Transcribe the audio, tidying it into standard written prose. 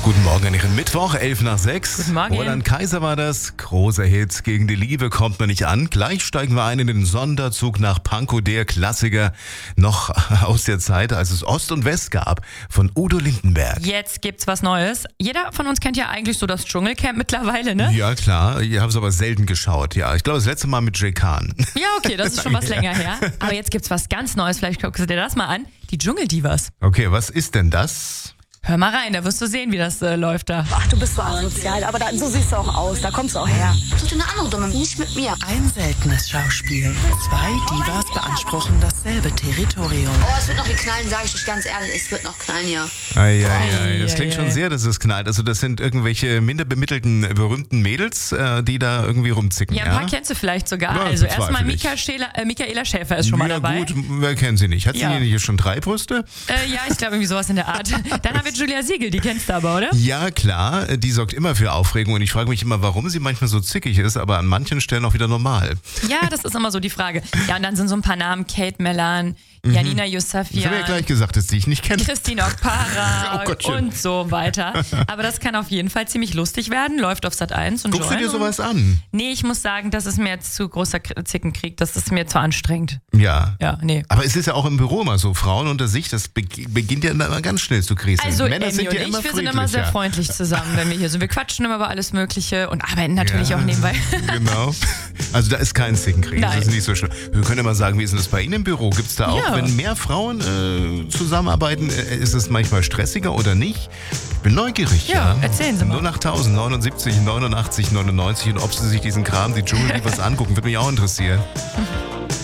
Guten Morgen an Ihren Mittwoch, 5:11. Guten Morgen. Roland Kaiser war das. Großer Hit. Gegen die Liebe kommt man nicht an. Gleich steigen wir ein in den Sonderzug nach Pankow, der Klassiker noch aus der Zeit, als es Ost und West gab, von Udo Lindenberg. Jetzt gibt's was Neues. Jeder von uns kennt ja eigentlich so das Dschungelcamp mittlerweile, ne? Ja, klar. Ich habe es aber selten geschaut. Ja, ich glaube, das letzte Mal mit Jay Khan. Ja, okay, das ist schon was länger her. Aber jetzt gibt's was ganz Neues. Vielleicht guckst du dir das mal an. Die Dschungeldivas. Okay, was ist denn das? Hör mal rein, da wirst du sehen, wie das läuft da. Ach, du bist so asozial, aber so siehst du auch aus, da kommst du auch her. Such dir eine andere Dumme, nicht mit mir. Ein seltenes Schauspiel. Zwei Divas beanspruchen dasselbe Territorium. Oh, es wird noch knallen, sage ich euch ganz ehrlich. Es wird noch knallen, ja. Das klingt schon sehr, dass es knallt. Also das sind irgendwelche minder bemittelten, berühmten Mädels, die da irgendwie rumzicken. Ja, ein paar kennst du vielleicht sogar. Ja, also bezweifle erstmal ich. Michaela Schäfer ist schon mal dabei. Ja gut, wer kennt sie nicht? Hat sie Ja. nicht schon 3 Brüste? Ja, ich glaube irgendwie sowas in der Art. Dann haben wir Julia Siegel, die kennst du aber, oder? Ja, klar, die sorgt immer für Aufregung und ich frage mich immer, warum sie manchmal so zickig ist, aber an manchen Stellen auch wieder normal. Ja, das ist immer so die Frage. Ja, und dann sind so ein paar Namen, Kate Mellan, Janina Ich habe Youssafian, ja gleich gesagt, dass die ich nicht kenne. Christine Okpara Oh Gottchen. und so weiter. Aber das kann auf jeden Fall ziemlich lustig werden, läuft auf Sat.1 und Guckst du Join. dir sowas an? Nee, ich muss sagen, das ist mir jetzt zu großer Zickenkrieg, das ist mir zu anstrengend. Ja. Ja, nee. Aber es ist ja auch im Büro immer so, Frauen unter sich, das beginnt ja immer ganz schnell zu kriseln. Also Männer Emmy sind und ja immer wir sind immer sehr friedlicher. freundlich zusammen, wenn wir hier sind. Wir quatschen immer über alles Mögliche und arbeiten natürlich Ja, auch nebenbei. Genau. Also da ist kein Zickenkrieg, das Nein. ist nicht so schlimm. Wir können ja mal sagen, wie ist denn das bei Ihnen im Büro? Gibt es da auch, Ja. wenn mehr Frauen zusammenarbeiten, ist es manchmal stressiger oder nicht? Ich bin neugierig. Ja, erzählen Sie mal. 08000 79 89 99 und ob Sie sich diesen Kram, die Dschungeldivas angucken, würde mich auch interessieren.